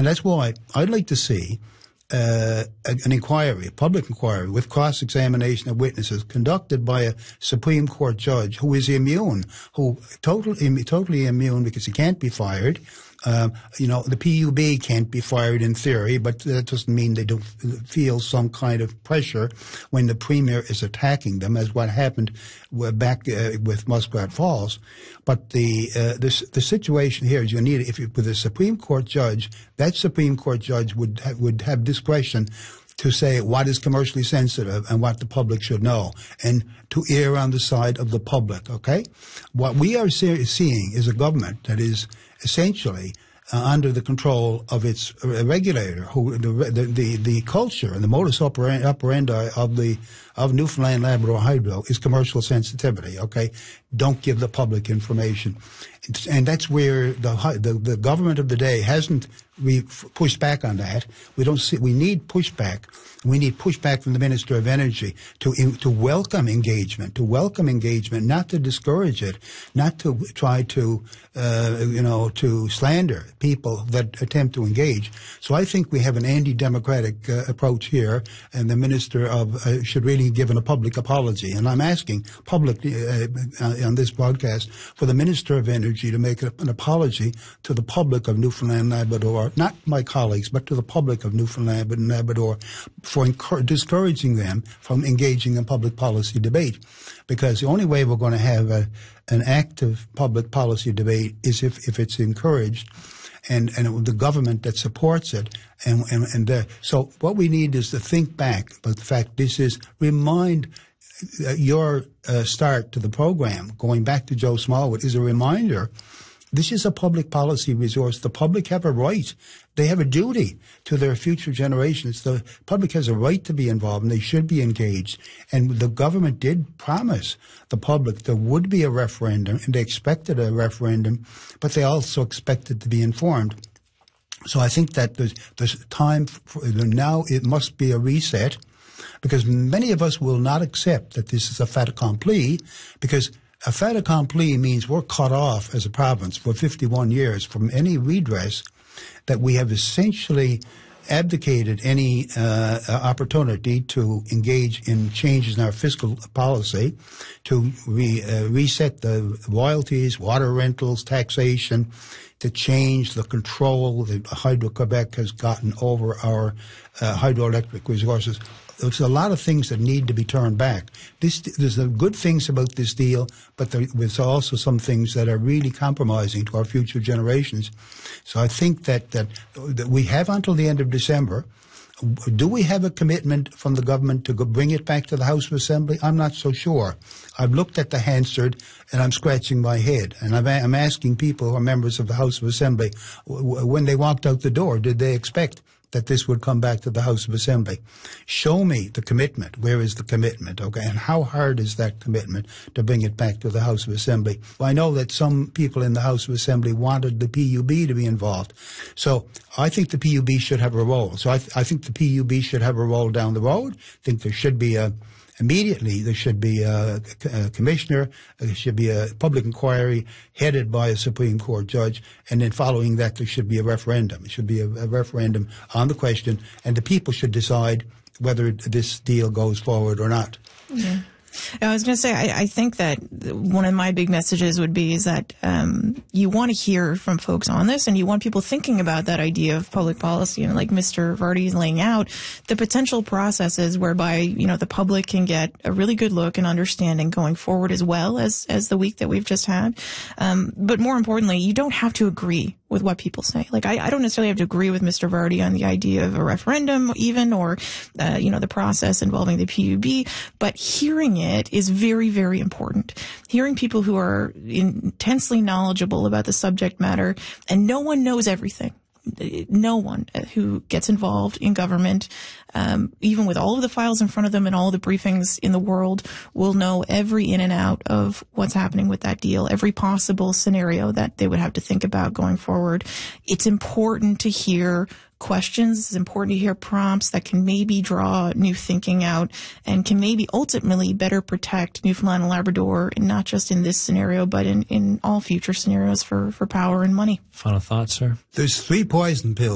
And that's why I'd like to see an inquiry, a public inquiry with cross-examination of witnesses conducted by a Supreme Court judge who is immune, who totally immune because he can't be fired. The PUB can't be fired in theory, but that doesn't mean they don't feel some kind of pressure when the Premier is attacking them, as what happened back with Muskrat Falls. But the situation here is with a Supreme Court judge, that Supreme Court judge would have discretion to say what is commercially sensitive and what the public should know, and to err on the side of the public, okay? What we are seeing is a government that is essentially under the control of its regulator, who the culture and the modus operandi of Newfoundland Labrador Hydro is commercial sensitivity. Okay, don't give the public information, and that's where the government of the day hasn't pushed back on that. We need pushback. We need pushback from the Minister of Energy to welcome engagement, not to discourage it, not to try to to slander people that attempt to engage. So I think we have an anti-democratic approach here, and the Minister should really give a public apology. And I'm asking publicly on this broadcast for the Minister of Energy to make an apology to the public of Newfoundland Labrador, not my colleagues, but to the public of Newfoundland and Labrador, for discouraging them from engaging in public policy debate. Because the only way we're going to have an active public policy debate is if it's encouraged, and the government that supports it. So what we need is to think back about the fact remind your start to the program, going back to Joe Smallwood, is a reminder. This is a public policy resource. The public have a right. They have a duty to their future generations. The public has a right to be involved, and they should be engaged. And the government did promise the public there would be a referendum, and they expected a referendum, but they also expected to be informed. So I think that there's time now. It must be a reset, because many of us will not accept that this is a fait accompli, because a fait accompli means we're cut off as a province for 51 years from any redress, that we have essentially abdicated any opportunity to engage in changes in our fiscal policy, to reset the royalties, water rentals, taxation, to change the control that Hydro-Quebec has gotten over our hydroelectric resources. There's a lot of things that need to be turned back. There's good things about this deal, but there's also some things that are really compromising to our future generations. So I think that we have until the end of December. Do we have a commitment from the government to bring it back to the House of Assembly? I'm not so sure. I've looked at the Hansard, and I'm scratching my head. And I'm asking people who are members of the House of Assembly, when they walked out the door, did they expect that this would come back to the House of Assembly? Show me the commitment. Where is the commitment? Okay, and how hard is that commitment to bring it back to the House of Assembly? Well, I know that some people in the House of Assembly wanted the PUB to be involved. So I think the PUB should have a role. So I think the PUB should have a role down the road. I think there should be immediately there should be a commissioner, there should be a public inquiry headed by a Supreme Court judge, and then following that there should be a referendum. It should be a referendum on the question, and the people should decide whether this deal goes forward or not. Yeah. I was going to say, I think that one of my big messages would be is that you want to hear from folks on this, and you want people thinking about that idea of public policy. And like Mr. Vardy is laying out, the potential processes whereby, the public can get a really good look and understanding going forward, as well as the week that we've just had. But more importantly, you don't have to agree with what people say. Like, I don't necessarily have to agree with Mr. Vardy on the idea of a referendum even, or, the process involving the PUB, but hearing it is very, very important. Hearing people who are intensely knowledgeable about the subject matter, and no one knows everything. No one who gets involved in government, even with all of the files in front of them and all the briefings in the world, will know every in and out of what's happening with that deal, every possible scenario that they would have to think about going forward. It's important to hear questions. It's important to hear prompts that can maybe draw new thinking out and can maybe ultimately better protect Newfoundland and Labrador, and not just in this scenario, but in all future scenarios for power and money. Final thoughts, sir? There's 3 poison pills.